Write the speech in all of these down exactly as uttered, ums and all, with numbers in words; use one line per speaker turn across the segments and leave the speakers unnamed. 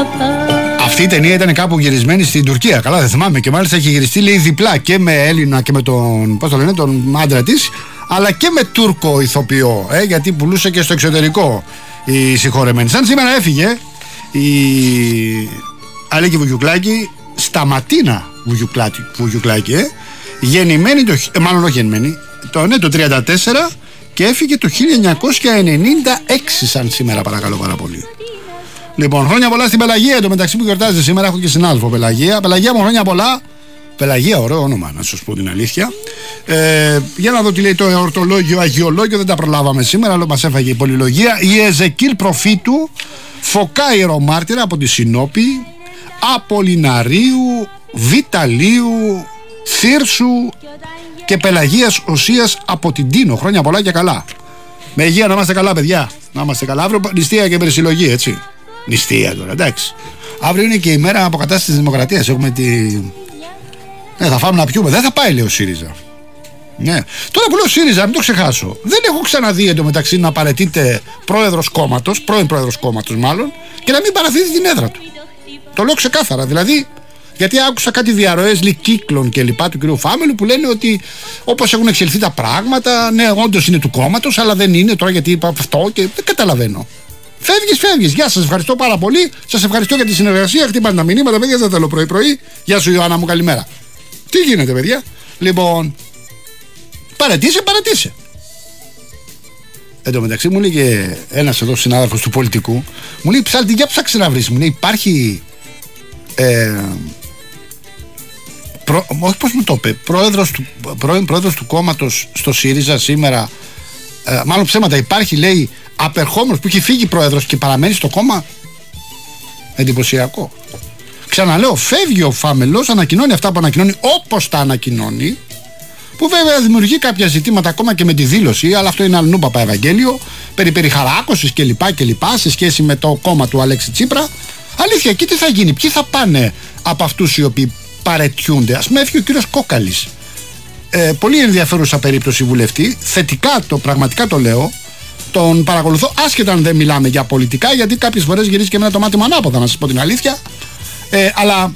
Αυτή η ταινία ήταν κάπου γυρισμένη στην Τουρκία. Καλά, δεν θυμάμαι. Και μάλιστα έχει γυριστεί, λέει, διπλά και με Έλληνα και με τον, πώς το λένε, τον άντρα της, αλλά και με Τούρκο ηθοποιό. Ε, γιατί πουλούσε και στο εξωτερικό η συγχωρεμένη. Σαν σήμερα έφυγε η Αλίκη Βουγιουκλάκη, Σταματίνα Βουγιουκλάκη, Βουγιουκλάκη ε, γεννημένη, το, ε, μάλλον όχι γεννημένη, το, ναι, το τριάντα τέσσερα και έφυγε το χίλια εννιακόσια ενενήντα έξι σαν σήμερα, παρακαλώ πάρα πολύ. Λοιπόν, χρόνια πολλά στην Πελαγία, το μεταξύ που γιορτάζεται σήμερα. Έχω και συνάδελφο Πελαγία. Πελαγία μου, χρόνια πολλά. Πελαγία, ωραίο όνομα, να σας πω την αλήθεια. Ε, για να δω τι λέει το εορτολόγιο, αγιολόγιο, δεν τα προλάβαμε σήμερα, αλλά μας έφαγε η πολυλογία. Η Εζεκίλ προφήτου, Φωκά ιερομάρτυρα από τη Συνόπη, Απολιναρίου, Βιταλίου, Θύρσου και Πελαγίας Οσίας από την Τίνο. Χρόνια πολλά και καλά. Με υγεία να είμαστε καλά, παιδιά. Να είμαστε καλά. Αύριο νηστεία και περισυλλογή, έτσι. Νηστεία τώρα, εντάξει. Αύριο είναι και η μέρα αποκατάστασης της Δημοκρατίας. Έχουμε τη. Ναι, θα φάμε να πιούμε. Δεν θα πάει, λέει ο ΣΥΡΙΖΑ. Ναι. Τώρα που λέω ΣΥΡΙΖΑ, μην το ξεχάσω. Δεν έχω ξαναδεί εντωμεταξύ να παραιτείται πρόεδρος κόμματος, πρώην πρόεδρος κόμματος μάλλον, και να μην παραθέτει την έδρα του. Το λέω ξεκάθαρα. Δηλαδή, γιατί άκουσα κάτι διαρροές λυκύκλων και λοιπά του κ. Φάμελου που λένε ότι όπως έχουν εξελιχθεί τα πράγματα, ναι, όντως είναι του κόμματος, αλλά δεν είναι τώρα γιατί είπα αυτό και δεν καταλαβαίνω. Φεύγεις, φεύγεις. Γεια σας, ευχαριστώ πάρα πολύ. Σας ευχαριστώ για τη συνεργασία. Χτυπάνε τα μηνύματα, παιδιά. Δεν θέλω πρωί-πρωί. Γεια σου, Ιωάννα μου, καλημέρα. Τι γίνεται, παιδιά. Λοιπόν, παρατήσε, παρατήσε. Εν τω μεταξύ μου λέγε ένας εδώ συνάδελφος του πολιτικού, μου λέει ψάλτη, για ψάξε να βρεις. Μου λέει υπάρχει. Ε, προ, όχι πώς μου το είπε, πρόεδρος του, πρώην πρόεδρος του κόμματος στο ΣΥΡΙΖΑ σήμερα. Ε, μάλλον ψέματα, υπάρχει, λέει, απερχόμενος που έχει φύγει πρόεδρος και παραμένει στο κόμμα. Εντυπωσιακό. Ξαναλέω, φεύγει ο Φάμελος, ανακοινώνει αυτά που ανακοινώνει όπως τα ανακοινώνει, που βέβαια δημιουργεί κάποια ζητήματα ακόμα και με τη δήλωση, αλλά αυτό είναι αλλού παπά Ευαγγέλιο, περί περιχαράκωσης κλπ. κλπ. Σε σχέση με το κόμμα του Αλέξη Τσίπρα. Αλήθεια, εκεί τι θα γίνει, ποιοι θα πάνε από αυτούς οι οποίοι παρετιούνται. Ας με έφυγε ο κύριος Κόκαλης. Ε, πολύ ενδιαφέρουσα περίπτωση βουλευτή, θετικά το, πραγματικά το λέω. Τον παρακολουθώ, άσχετα αν δεν μιλάμε για πολιτικά, γιατί κάποιες φορές γυρίζει και εμένα το μάτι μου ανάποδα, να σας πω την αλήθεια. Ε, αλλά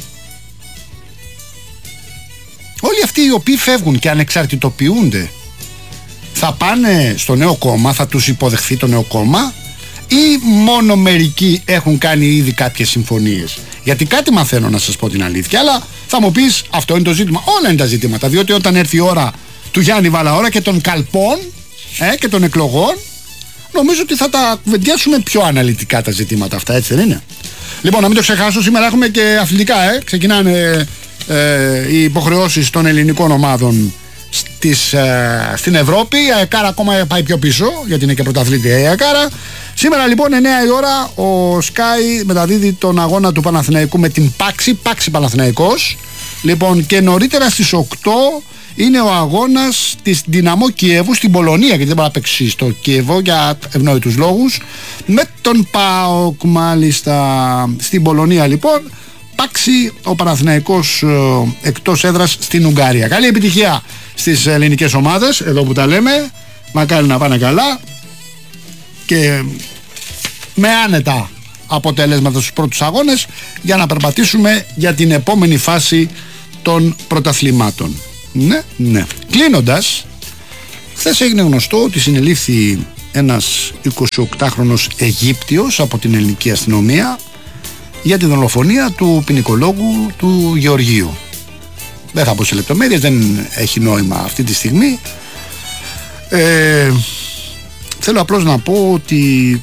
όλοι αυτοί οι οποίοι φεύγουν και ανεξαρτητοποιούνται, θα πάνε στο νέο κόμμα, θα τους υποδεχθεί το νέο κόμμα, ή μόνο μερικοί έχουν κάνει ήδη κάποιες συμφωνίες? Γιατί κάτι μαθαίνω, να σας πω την αλήθεια, αλλά θα μου πεις αυτό είναι το ζήτημα. Όλα είναι τα ζητήματα, διότι όταν έρθει η ώρα του Γιάννη Βαλαώρα και των καλπών ε, και των εκλογών, νομίζω ότι θα τα κουβεντιάσουμε πιο αναλυτικά τα ζητήματα αυτά, έτσι δεν είναι? Λοιπόν, να μην το ξεχάσω, σήμερα έχουμε και αθλητικά, ε. Ξεκινάνε ε, οι υποχρεώσεις των ελληνικών ομάδων στις, ε, στην Ευρώπη. Η ΑΕΚΑΡΑ ακόμα πάει πιο πίσω, γιατί είναι και πρωταθλήτρια η ΑΕΚΑΡΑ. Σήμερα λοιπόν εννιά η ώρα ο Sky μεταδίδει τον αγώνα του Παναθηναϊκού με την Πάξη, Πάξη Παναθηναϊκός. Λοιπόν, και νωρίτερα στις οκτώ είναι ο αγώνας της Δυναμό Κιέβου στην Πολωνία, γιατί δεν μπορεί να παίξει στο Κιέβο για ευνόητους λόγους, με τον ΠΑΟΚ μάλιστα στην Πολωνία. Λοιπόν, Πάξη ο Παναθηναϊκός ε, εκτός έδρας στην Ουγγαρία. Καλή επιτυχία στις ελληνικές ομάδες, εδώ που τα λέμε, μακάρι να πάνε καλά και με άνετα αποτελέσματα στους πρώτους αγώνες για να περπατήσουμε για την επόμενη φάση των πρωταθλημάτων. Ναι, ναι. Κλείνοντας, χθες έγινε γνωστό ότι συνελήφθη ένας εικοσιοκτάχρονος Αιγύπτιος από την ελληνική αστυνομία για τη δολοφονία του ποινικολόγου του Γεωργίου. Δεν θα πω σε λεπτομέρειες, δεν έχει νόημα αυτή τη στιγμή. Ε, θέλω απλώς να πω ότι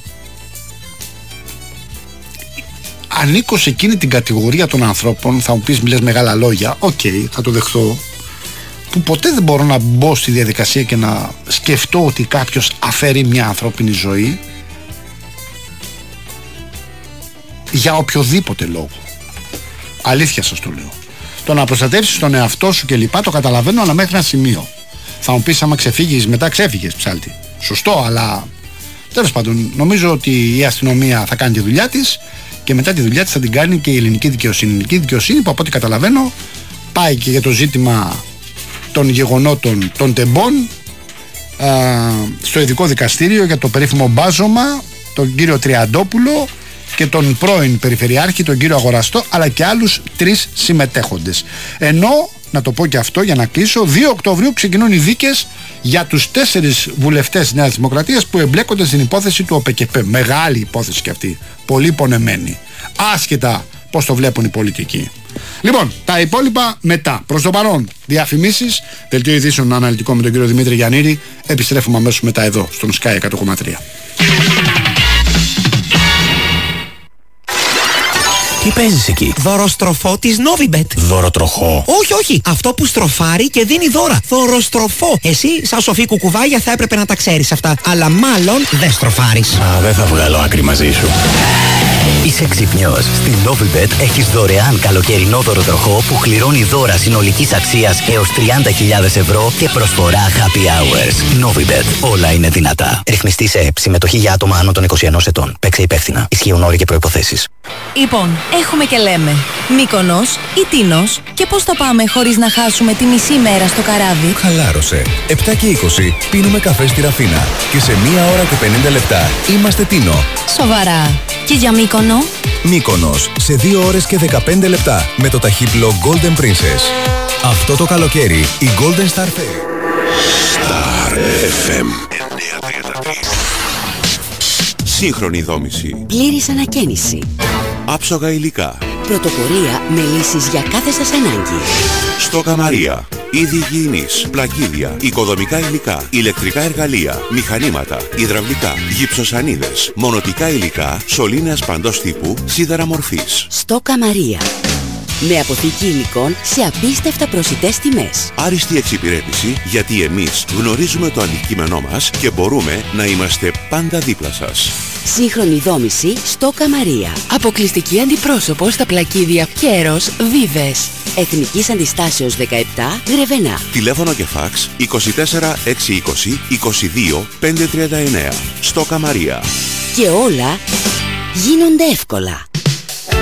ανήκω σε εκείνη την κατηγορία των ανθρώπων, θα μου πεις μιλές μεγάλα λόγια, οκ, okay, θα το δεχθώ, που ποτέ δεν μπορώ να μπω στη διαδικασία και να σκεφτώ ότι κάποιος αφαιρεί μια ανθρώπινη ζωή για οποιοδήποτε λόγο. Αλήθεια σας το λέω. Το να προστατεύσεις τον εαυτό σου και λοιπά το καταλαβαίνω, αλλά μέχρι ένα σημείο. Θα μου πεις άμα ξεφύγεις, μετά ξέφυγες ψάλτη. Σωστό, αλλά τέλος πάντων νομίζω ότι η αστυνομία θα κάνει τη δουλειά της και μετά τη δουλειά της θα την κάνει και η ελληνική δικαιοσύνη. Η ελληνική δικαιοσύνη που από ό,τι καταλαβαίνω πάει και για το ζήτημα των γεγονότων των τεμπών α, στο ειδικό δικαστήριο για το περίφημο μπάζωμα, τον κύριο Τριαντόπουλο και τον πρώην Περιφερειάρχη, τον κύριο Αγοραστό, αλλά και άλλους τρεις συμμετέχοντες. Ενώ, να το πω και αυτό για να κλείσω, δύο Οκτωβρίου ξεκινούν οι δίκες για τους τέσσερις βουλευτές Νέας Δημοκρατίας που εμπλέκονται στην υπόθεση του ΟΠΕΚΕΠΕ. Μεγάλη υπόθεση και αυτή, πολύ πονεμένη, άσχετα πώς το βλέπουν οι πολιτικοί. Λοιπόν, τα υπόλοιπα μετά. Προς το παρόν, διαφημίσεις, δελτίο ειδήσεων αναλυτικό με τον κύριο Δημήτρη Γιαννήρη. Επιστρέφουμε αμέσως μετά εδώ, στον Sky εκατό κόμμα τρία.
Τι παίζεις εκεί?
Δωροστροφό της Novibet.
Δωροτροχό?
Όχι, όχι. Αυτό που στροφάρει και δίνει δώρα. Δωροστροφό. Εσύ, σαν σοφή κουκουβάγια, θα έπρεπε να τα ξέρεις αυτά. Αλλά μάλλον δεν στροφάρεις.
Α, δεν θα βγάλω άκρη μαζί σου.
Είσαι ξυπνιός. Στην Novibet έχεις δωρεάν καλοκαιρινό δωροτροχό που κληρώνει δώρα συνολικής αξίας έως τριάντα χιλιάδες ευρώ και προσφορά happy hours. Novibet. Όλα είναι δυνατά. Ρυθμιστή σε ΕΕΠ. Συμμετοχή για άτομα άνω των είκοσι ενός ετών. Παίξε υπεύθυνα. Ισχύουν όροι και προϋποθέσεις.
Λοιπόν, έχουμε και λέμε Μύκονος ή Τίνος, και πώς θα πάμε χωρίς να χάσουμε τη μισή μέρα στο καράβι?
Χαλάρωσε. επτά και είκοσι πίνουμε καφέ στη Ραφίνα και σε μία ώρα και πενήντα λεπτά είμαστε Τίνο.
Σοβαρά. Και για Μύκονο?
Μύκονος σε δύο ώρες και δεκαπέντε λεπτά με το ταχύπλο Golden Princess. Αυτό το καλοκαίρι η Golden Star Ferry.
Star εφ εμ εννιακόσια τριάντα τρία. Σύγχρονη δόμηση.
Πλήρης ανακαίνιση.
Άψογα υλικά.
Πρωτοπορία με λύσεις για κάθε σας ανάγκη.
Στόκα Μαρία. Είδη υγιεινής, πλακίδια, οικοδομικά υλικά, ηλεκτρικά εργαλεία, μηχανήματα, υδραυλικά, γυψοσανίδες, μονοτικά υλικά, σωλήνες παντός τύπου, σίδερα μορφής.
Στόκα Μαρία. Με αποθήκη υλικών σε απίστευτα προσιτές τιμές.
Άριστη εξυπηρέτηση, γιατί εμείς γνωρίζουμε το αντικείμενό μας και μπορούμε να είμαστε πάντα δίπλα σας.
Σύγχρονη δόμηση Στόκα Μαρία. Αποκλειστική αντιπρόσωπο στα πλακίδια Κέρος Βίβες. Εθνικής Αντιστάσεως δεκαεπτά, Γρεβενά.
Τηλέφωνο και φάξ είκοσι τέσσερα εξακόσια είκοσι είκοσι δύο πεντακόσια τριάντα εννέα. Στόκα Μαρία.
Και όλα γίνονται εύκολα.